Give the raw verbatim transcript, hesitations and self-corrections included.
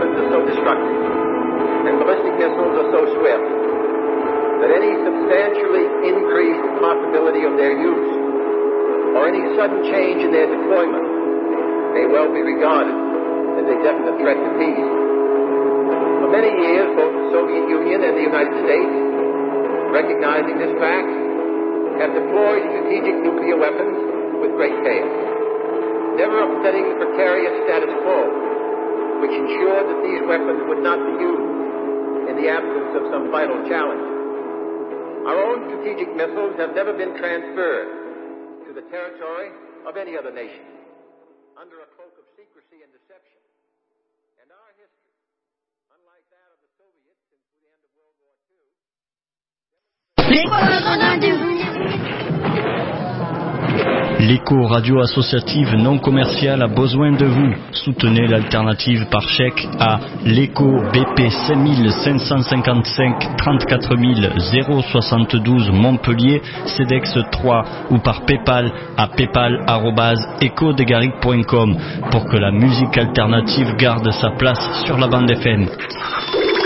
weapons are so destructive and ballistic missiles are so swift that any substantially increased possibility of their use or any sudden change in their deployment may well be regarded as a definite threat to peace. For many years, both the Soviet Union and the United States, recognizing this fact, have deployed strategic nuclear weapons with great care, never upsetting the precarious status quo, which ensured that these weapons would not be used in the absence of some vital challenge. Our own strategic missiles have never been transferred to the territory of any other nation under a cloak of secrecy and deception. And our history, unlike that of the Soviets since the end of World War Two, L'écho radio associative non commerciale a besoin de vous. Soutenez l'alternative par chèque à l'écho B P cinq cinq cinq cinq trente-quatre zéro soixante-douze Montpellier, CEDEX trois ou par Paypal à paypal arobase echo de garrigue point com pour que la musique alternative garde sa place sur la bande F M.